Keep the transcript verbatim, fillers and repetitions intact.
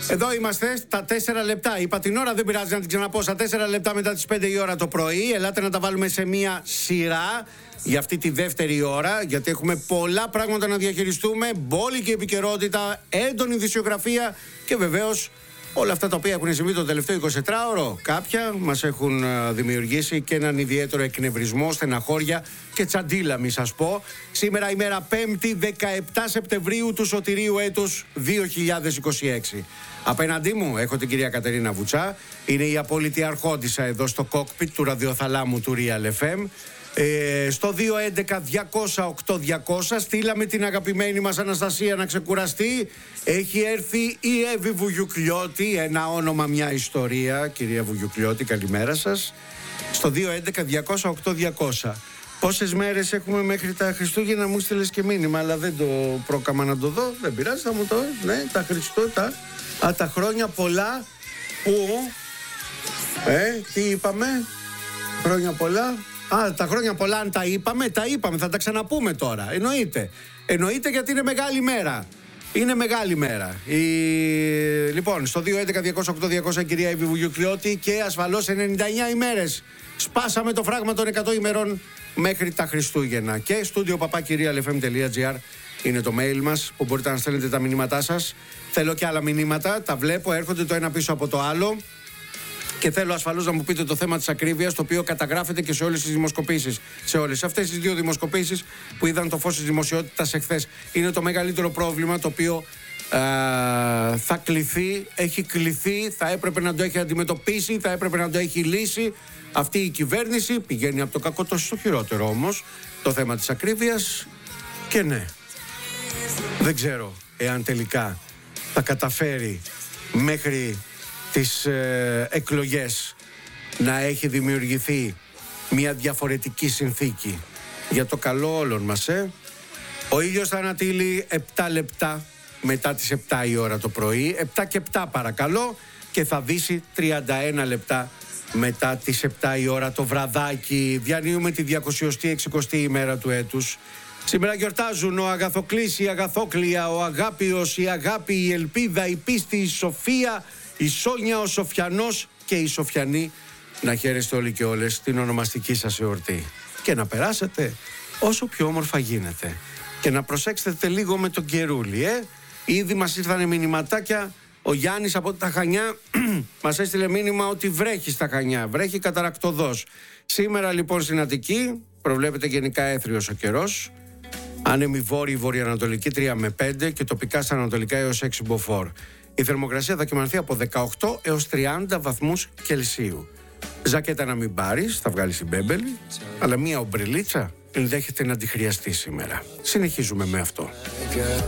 Εδώ είμαστε στα τέσσερα λεπτά. Είπα την ώρα, δεν πειράζει να την ξαναπώ. Στα τέσσερα λεπτά μετά τις πέντε η ώρα το πρωί. Ελάτε να τα βάλουμε σε μία σειρά για αυτή τη δεύτερη ώρα. Γιατί έχουμε πολλά πράγματα να διαχειριστούμε. Μπόλικη επικαιρότητα, έντονη ειδησιογραφία και βεβαίως όλα αυτά τα οποία έχουν συμβεί το τελευταίο εικοσιτετράωρο. Κάποια μας έχουν δημιουργήσει και έναν ιδιαίτερο εκνευρισμό, στεναχώρια και τσαντίλα, μη σας πω. Σήμερα ημέρα Πέμπτη, δεκαεπτά Σεπτεμβρίου του σωτηρίου έτους δύο χιλιάδες είκοσι έξι. Απέναντί μου έχω την κυρία Κατερίνα Βουτσά. Είναι η απόλυτη αρχόντισσα εδώ στο κόκπιτ του ραδιοθαλάμου του Real εφ εμ. Ε, στο δύο έντεκα διακόσια οκτώ διακόσια στείλαμε την αγαπημένη μας Αναστασία να ξεκουραστεί. Έχει έρθει η Εύη Βουγιουκλιώτη, ένα όνομα, μια ιστορία. Κυρία Βουγιουκλιώτη, καλημέρα σας. Στο δύο έντεκα διακόσια οκτώ διακόσια. Πόσες μέρες έχουμε μέχρι τα Χριστούγεννα? Μου στείλες και μήνυμα, αλλά δεν το πρόκαμα να το δω. Δεν πειράζει, θα μου το. Ναι, τα Χριστούγεννα. Α, τα χρόνια πολλά. Πού? Ε, τι είπαμε? Χρόνια πολλά. Α, τα χρόνια πολλά, αν τα είπαμε, τα είπαμε, θα τα ξαναπούμε τώρα. Εννοείται. Εννοείται, γιατί είναι μεγάλη μέρα. Είναι μεγάλη μέρα. Η... Λοιπόν, στο δύο έντεκα διακόσια οκτώ διακόσια κυρία Εύη Βουγιουκλιώτη και ασφαλώς ενενήντα εννιά ημέρες. Σπάσαμε το φράγμα των εκατό ημερών μέχρι τα Χριστούγεννα. Και στούντιο παπάκι real f m τελεία g r είναι το mail μας που μπορείτε να στέλνετε τα μηνύματά σας. Θέλω και άλλα μηνύματα, τα βλέπω, έρχονται το ένα πίσω από το άλλο. Και θέλω ασφαλώς να μου πείτε το θέμα της ακρίβειας, το οποίο καταγράφεται και σε όλες τις δημοσκοπήσεις. Σε όλες αυτές τις δύο δημοσκοπήσεις που είδαν το φως της δημοσιότητας εχθές. Είναι το μεγαλύτερο πρόβλημα το οποίο α, θα κληθεί, έχει κληθεί, θα έπρεπε να το έχει αντιμετωπίσει, θα έπρεπε να το έχει λύσει. Αυτή η κυβέρνηση πηγαίνει από το κακό τόσο στο χειρότερο όμως, το θέμα της ακρίβειας. Και ναι, δεν ξέρω εάν τελικά θα καταφέρει μέχρι τις ε, εκλογές να έχει δημιουργηθεί μια διαφορετική συνθήκη για το καλό όλων μας. ε. Ο ήλιος θα ανατείλει επτά λεπτά μετά τις επτά η ώρα το πρωί, επτά και επτά παρακαλώ, και θα δύσει τριάντα ένα λεπτά μετά τις επτά η ώρα το βραδάκι. Διανύουμε τη διακόσια εξηκοστή ημέρα του έτους. Σήμερα γιορτάζουν ο Αγαθοκλής, η Αγαθόκλια, ο Αγάπιος, η Αγάπη, η Ελπίδα, η Πίστη, η Σοφία, η Σόνια, ο Σοφιανός και η Σοφιανή. Να χαίρεστε όλοι και όλες την ονομαστική σας εορτή. Και να περάσετε όσο πιο όμορφα γίνεται. Και να προσέξετε λίγο με τον καιρούλι, ε. Ήδη μας ήρθανε μηνυματάκια. Ο Γιάννης από τα Χανιά μας έστειλε μήνυμα ότι βρέχει στα Χανιά. Βρέχει καταρακτωδώς. Σήμερα λοιπόν στην Αττική προβλέπεται γενικά έθριος ο καιρός. Άνεμη βόρειη βορειοανατολική τρία με πέντε και τοπικά στα ανατολικά έως έξι μποφόρ. Η θερμοκρασία θα κυμανθεί από δεκαοκτώ έως τριάντα βαθμούς Κελσίου. Ζακέτα να μην πάρεις, θα βγάλεις την μπέμπελη, αλλά μία ομπρελίτσα ενδέχεται να τη χρειαστεί σήμερα. Συνεχίζουμε με αυτό.